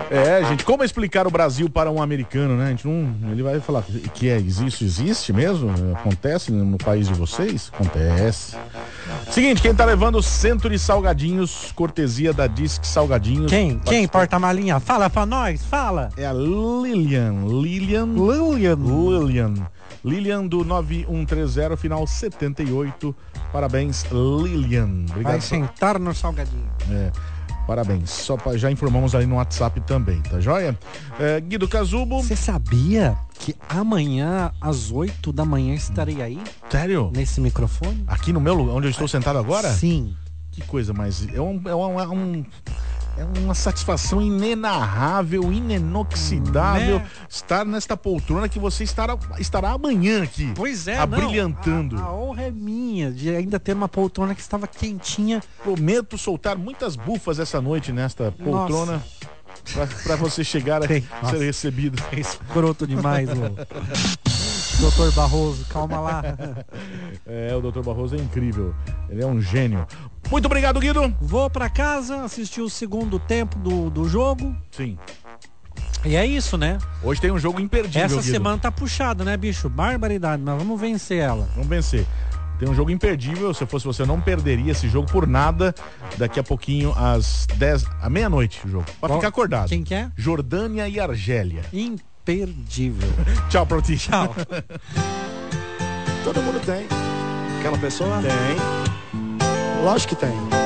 Gente, como explicar o Brasil para um americano, né? A gente não, ele vai falar que isso existe mesmo? Acontece no país de vocês? Acontece. Seguinte, quem tá levando o Century Salgadinhos, cortesia da Disque Salgadinhos. Quem, porta-malinha? Fala pra nós, fala. É a Lilian do 9130, final 78. Parabéns, Lilian. Obrigado. Vai sentar no salgadinho. Parabéns. Já informamos ali no WhatsApp também, tá joia? Guido Casubo. Você sabia que amanhã, às 8 da manhã, estarei aí? Sério? Nesse microfone? Aqui no meu lugar, onde eu estou sentado agora? Sim. Que coisa mais... É uma satisfação inenarrável, inenoxidável estar nesta poltrona que você estará amanhã aqui. Pois é, abrilhantando. A honra é minha de ainda ter uma poltrona que estava quentinha. Prometo soltar muitas bufas essa noite nesta poltrona para você chegar a ser recebido. É escroto demais, Doutor Barroso, calma lá. O Doutor Barroso é incrível. Ele é um gênio. Muito obrigado, Guido. Vou pra casa assistir o segundo tempo do jogo. Sim. E é isso, né? Hoje tem um jogo imperdível, Essa Guido. semana tá puxada, né, bicho? Barbaridade, mas vamos vencer ela. Vamos vencer. Tem um jogo imperdível, se fosse você não perderia esse jogo por nada. Daqui a pouquinho, à meia-noite, o jogo. Pra ficar acordado. Quem que é? Jordânia e Argélia. Imperdível. Tchau pra ti. Tchau. Todo mundo tem. Aquela pessoa? Tem. Lógico que tem.